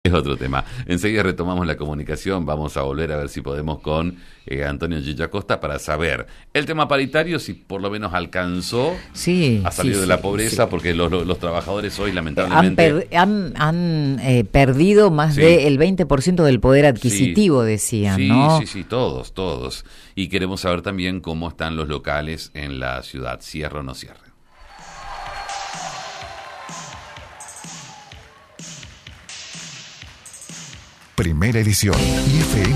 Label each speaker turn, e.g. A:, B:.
A: Es otro tema. Enseguida retomamos la comunicación. Vamos a volver a ver si podemos con Antonio Gilla Costa para saber el tema paritario, si por lo menos alcanzó a salir de la pobreza, porque los trabajadores hoy lamentablemente
B: han perdido más del 20% del poder adquisitivo, decían, ¿no?
A: Sí, todos. Y queremos saber también cómo están los locales en la ciudad, cierre o no cierre.
C: Primera edición, IFM